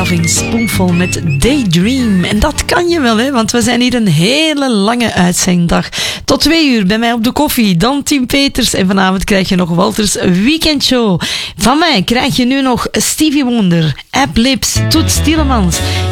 Loving Spoonful met Daydream. En dat kan je wel, hè, want we zijn hier een hele lange uitzenddag. Tot 2 uur bij mij op de koffie, dan Tim Peters. En vanavond krijg je nog Walters Weekendshow. Van mij krijg je nu nog Stevie Wonder, Ab Lips, Toets Tielemans,